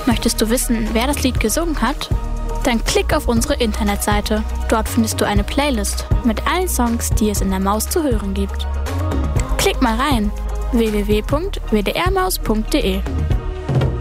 Möchtest du wissen, wer das Lied gesungen hat? Dann klick auf unsere Internetseite. Dort findest du eine Playlist mit allen Songs, die es in der Maus zu hören gibt. Klick mal rein: www.wdrmaus.de